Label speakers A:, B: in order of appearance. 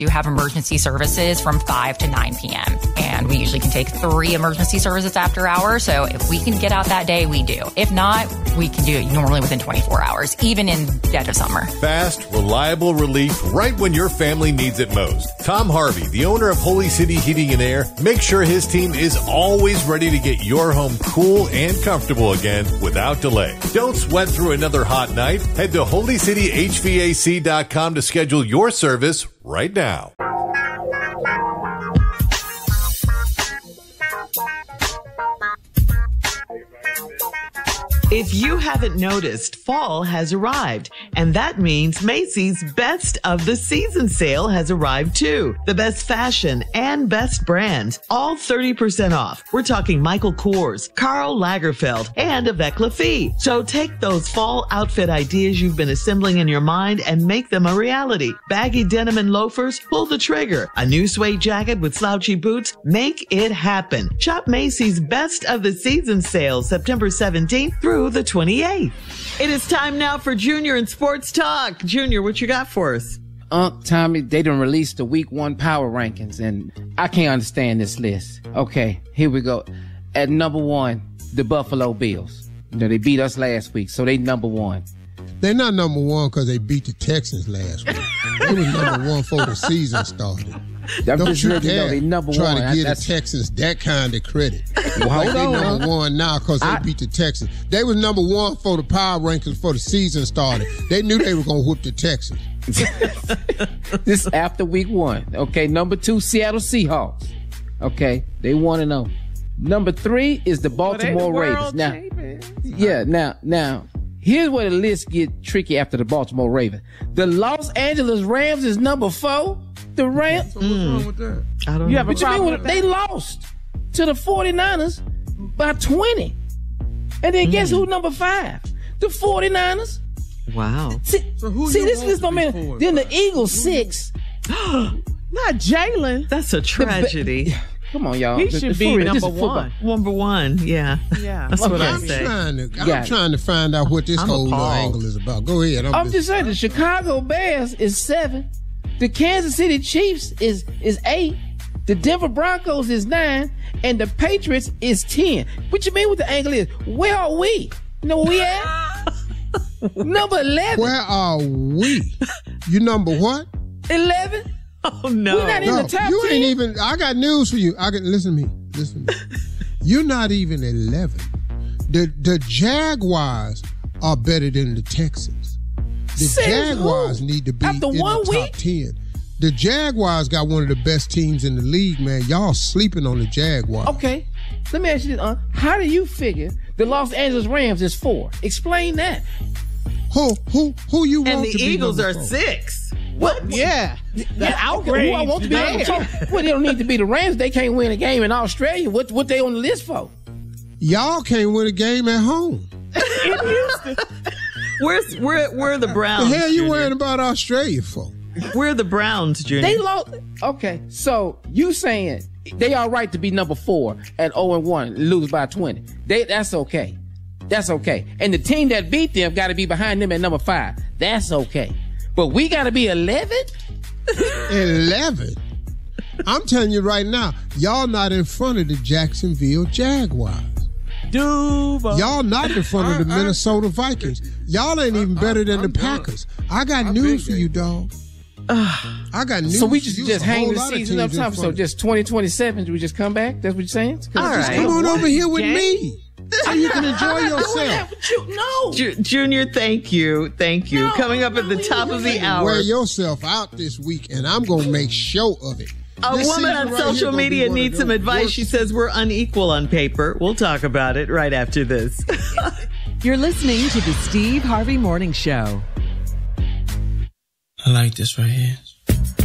A: You have emergency services from 5 to 9 p.m. And we usually can take 3 emergency services after hours. So if we can get out that day, we do. If not, we can do it normally within 24 hours, even in dead of summer.
B: Fast, reliable relief right when your family needs it most. Tom Harvey, the owner of Holy City Heating and Air, makes sure his team is always ready to get your home cool and comfortable again without delay. Don't sweat through another hot night. Head to holycityhvac.com to schedule your service right now.
C: If you haven't noticed, fall has arrived, and that means Macy's Best of the Season sale has arrived too. The best fashion and best brands, all 30% off. We're talking Michael Kors, Karl Lagerfeld, and Avec Lafitte. So take those fall outfit ideas you've been assembling in your mind and make them a reality. Baggy denim and loafers, pull the trigger. A new suede jacket with slouchy boots, make it happen. Shop Macy's Best of the Season sale September 17th through the 28th. It is time now for Junior and Sports Talk. Junior, what you got for us?
D: Tommy, they done released the week 1 power rankings, and I can't understand this list. Okay, here we go. At number 1, the Buffalo Bills. You know, they beat us last week, so they number 1.
E: They're not number 1 because they beat the Texans last week. They were number 1 before the season started. Don't you dare try to give the Texans that kind of credit. Like they number 1 now because they beat the Texans. They was number 1 for the power rankings before the season started. They knew they were going to whoop the Texans.
D: This after week 1. Okay, number 2, Seattle Seahawks. Okay, they 1-0. Number 3 is the Baltimore Ravens. Now, here's where the list get tricky after the Baltimore Ravens. The Los Angeles Rams is number 4. The Rams.
E: So what's wrong with that?
C: I don't know.
D: But you mean when they lost to the 49ers by 20. And then guess who number 5? The 49ers.
C: Wow.
D: See this list don't mean. Then the Eagles 6.
F: Not Jalen.
C: That's a tragedy.
D: Come on, y'all.
F: He should be number 1.
C: Number 1, yeah. That's what I say.
E: I'm trying to find out what this whole little angle is about. Go ahead.
D: I'm just saying the Chicago Bears is 7. The Kansas City Chiefs is 8. The Denver Broncos is 9. And the Patriots is 10. What you mean what the angle is? Where are we? You know where we at? Number 11.
E: Where are we? You number what?
D: 11.
C: Oh, no.
D: We're not in the top 10.
E: You ain't even, I got news for you. Listen to me. You're not even 11. The Jaguars are better than the Texans. The Jaguars need to be in the top 10. The Jaguars got one of the best teams in the league, man. Y'all sleeping on the Jaguars.
D: Okay. Let me ask you this, how do you figure the Los Angeles Rams is 4? Explain that.
E: Who you want
C: and the
E: to be
C: Eagles are
E: number
C: 6.
F: What? Yeah. The outrage.
D: Who I want to be number 4? Well, they don't need to be the Rams. They can't win a game in Australia. What they on the list for?
E: Y'all can't win a game at home.
F: In Houston.
C: Where are the Browns?
E: The hell you
C: Junior?
E: worrying about Australia for?
C: Where are the Browns, Junior?
D: They lost. Okay, so you saying they are right to be number 4 at 0-1, lose by 20. That's okay. That's okay. And the team that beat them got to be behind them at number 5. That's okay. But we got to be 11?
E: 11? I'm telling you right now, y'all not in front of the Jacksonville Jaguars. Y'all not in front of the Minnesota Vikings. Y'all ain't even better than the Packers. I got news for you, dog. I got news.
D: So we just hang the season up top. So just 2027, we just come back? That's what you're saying?
C: All right.
E: Come on over here with me so you can enjoy yourself.
C: Junior, thank you. No, coming up at the top of the hour.
E: Wear yourself out this week, and I'm going to make show of it.
C: A woman on social media needs some advice. She says we're unequal on paper. We'll talk about it right after this.
G: You're listening to the Steve Harvey Morning Show.
H: I like this right here.